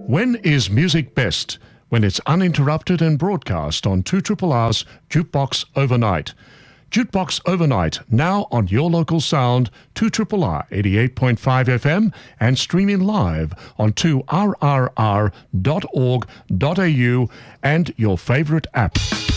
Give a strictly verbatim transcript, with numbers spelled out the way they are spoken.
When is music best? When it's uninterrupted and broadcast on two R's Jukebox Overnight. Jukebox Overnight, now on your local sound, two R R eighty-eight point five F M and streaming live on two R R R dot org dot A U and your favorite app.